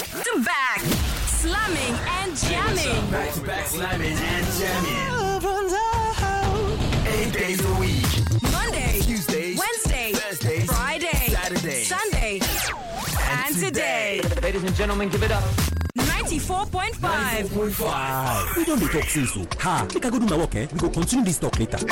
to back, slamming and jamming. Back to back slamming and jamming. 8 days a week. Monday, Tuesdays, Wednesday, Thursdays, Friday, Saturday, Sunday, and today. Ladies and gentlemen, give it up. 94.5. 94.5. We don't be talk since so. Ha, make I go do my work, eh? We go continue this talk later.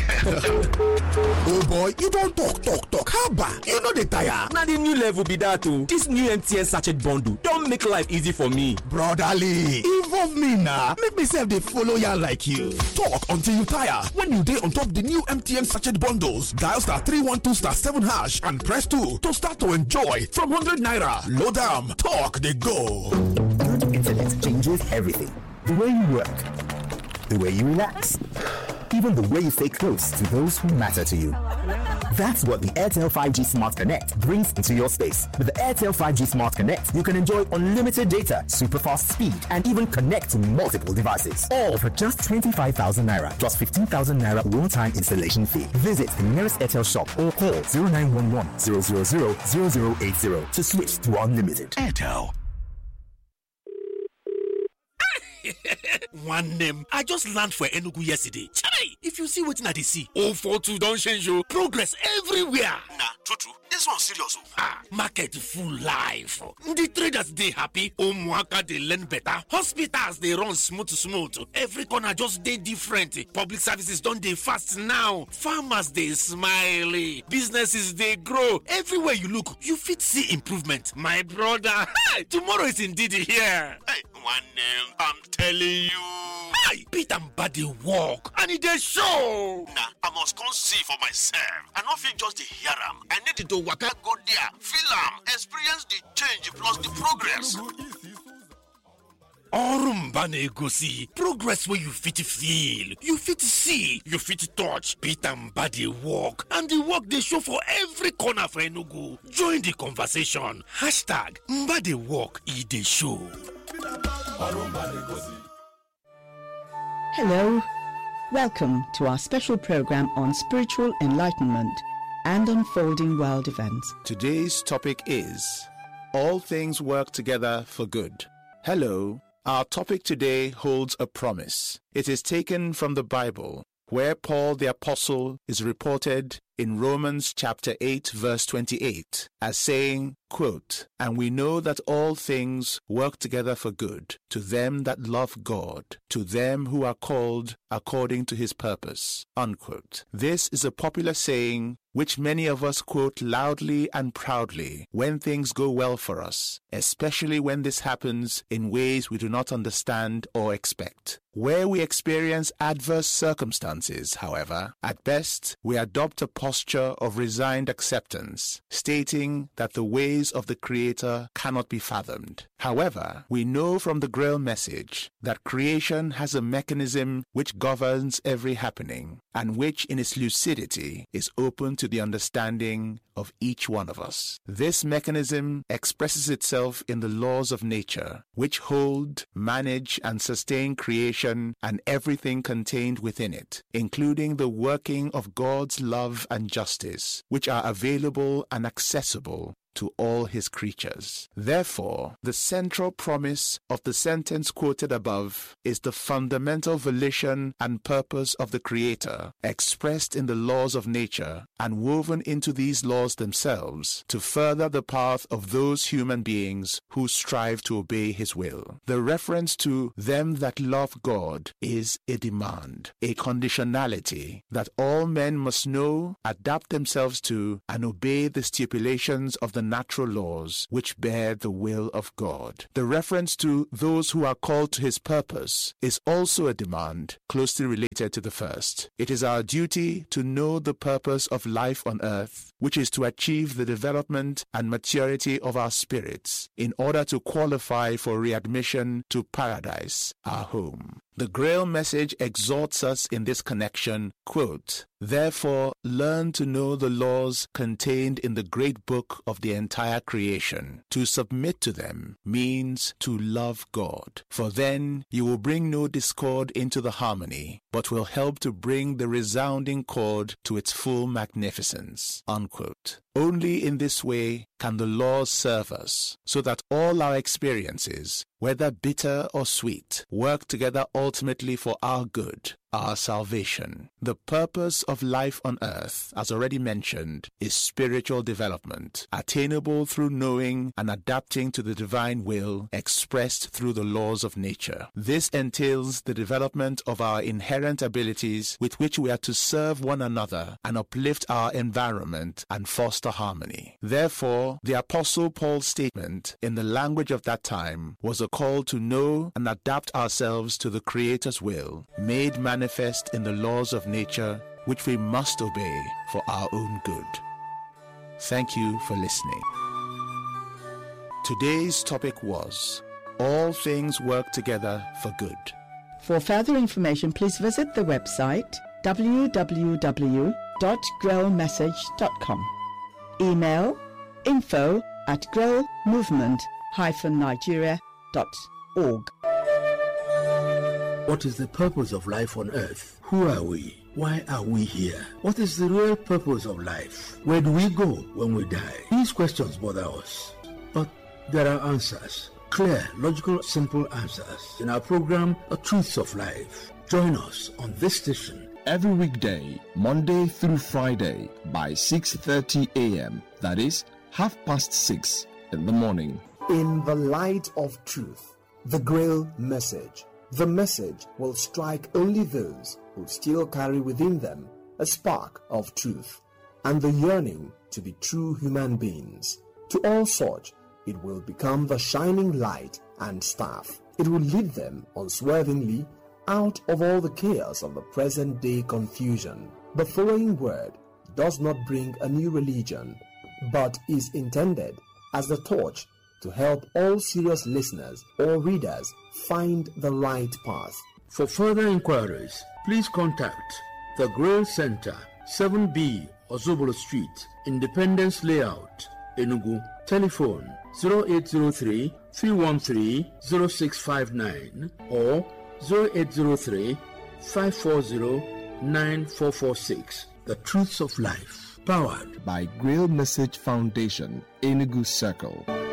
Oh boy, you don't talk. How about? You know the tire. Now the new level be that too. This new MTN sachet bundle don't make life easy for me. Brotherly, involve me now. Make myself they follow ya like you. Talk until you tire. When you day on top the new MTN sachet bundles, dial *312*7# and press 2 to start to enjoy from 100 naira. Load them. Talk they go. Good internet changes everything. The way you work, the way you relax, even the way you stay close to those who matter to you. That's what the Airtel 5G Smart Connect brings into your space. With the Airtel 5G Smart Connect, you can enjoy unlimited data, super fast speed, and even connect to multiple devices. All for just 25,000 naira plus 15,000 naira one-time installation fee. Visit the nearest Airtel shop or call 0911 000 0080 to switch to unlimited. Airtel. One name. I just landed for Enugu yesterday. Chai! If you see what I see, 042 don't change you. Progress everywhere. Nah, true. This one's serious. Market full life. The traders they happy. Omwaka they learn better. Hospitals they run smooth. Every corner just they different. Public services don't they fast now. Farmers they smiley. Businesses they grow. Everywhere you look, you fit see improvement. My brother, tomorrow is indeed here. Hey, one name. I'm telling you. Hey, Pete and Buddy walk and it they show. Nah, I must come see for myself. I don't feel just to hear them. I need to waka go there, feel them, experience the change plus the progress. Orumba na-egosi progress where you fit feel, you fit see, you fit touch. Pete and Buddy walk and the work they show for every corner for Enugu. Join the conversation. Hashtag Mbade walk e dey show. Hello, welcome to our special program on spiritual enlightenment and unfolding world events. Today's topic is All Things Work Together for Good. Hello, our topic today holds a promise. It is taken from the Bible, where Paul the Apostle is reported in Romans chapter 8 verse 28 as saying, quote, "And we know that all things work together for good to them that love God, to them who are called according to his purpose," unquote. This is a popular saying which many of us quote loudly and proudly when things go well for us, especially when this happens in ways we do not understand or expect. Where we experience adverse circumstances, however, at best, we adopt a posture of resigned acceptance, stating that the ways of the Creator cannot be fathomed. However, we know from the Grail message that creation has a mechanism which governs every happening, and which in its lucidity is open to the understanding of each one of us. This mechanism expresses itself in the laws of nature, which hold, manage, and sustain creation and everything contained within it, including the working of God's love and justice, which are available and accessible to all his creatures. Therefore, the central promise of the sentence quoted above is the fundamental volition and purpose of the Creator, expressed in the laws of nature and woven into these laws themselves to further the path of those human beings who strive to obey his will. The reference to them that love God is a demand, a conditionality that all men must know, adapt themselves to, and obey the stipulations of the natural laws which bear the will of God. The reference to those who are called to his purpose is also a demand closely related to the first. It is our duty to know the purpose of life on earth, which is to achieve the development and maturity of our spirits in order to qualify for readmission to paradise, our home. The Grail message exhorts us in this connection, quote, "Therefore, learn to know the laws contained in the great book of the entire creation. To submit to them means to love God. For then you will bring no discord into the harmony, but will help to bring the resounding chord to its full magnificence," unquote. Only in this way can the laws serve us, so that all our experiences, whether bitter or sweet, work together ultimately for our good, our salvation. The purpose of life on earth, as already mentioned, is spiritual development, attainable through knowing and adapting to the divine will expressed through the laws of nature. This entails the development of our inherent abilities with which we are to serve one another and uplift our environment and foster harmony. Therefore, the Apostle Paul's statement in the language of that time was a call to know and adapt ourselves to the Creator's will, made manifest in the laws of nature, which we must obey for our own good. Thank you for listening. Today's topic was All Things Work Together for Good. For further information, please visit the website www.growmessage.com. Email info@growmovement-nigeria.org. What is the purpose of life on earth? Who are we? Why are we here? What is the real purpose of life? Where do we go when we die? These questions bother us, but there are answers. Clear, logical, simple answers in our program, The Truths of Life. Join us on this station every weekday, Monday through Friday by 6:30 a.m. That is 6:30 in the morning. In the light of truth, the Grail message. The message will strike only those who still carry within them a spark of truth and the yearning to be true human beings. To all such, it will become the shining light and staff. It will lead them unswervingly out of all the chaos of the present day confusion. The following word does not bring a new religion, but is intended as the torch to help all serious listeners or readers find the right path. For further inquiries, please contact the Grail Center, 7B Ozobolo Street, Independence Layout, Enugu. Telephone 0803 313 0659 or 0803 540 9446. The Truths of Life, powered by Grail Message Foundation, Enugu Circle.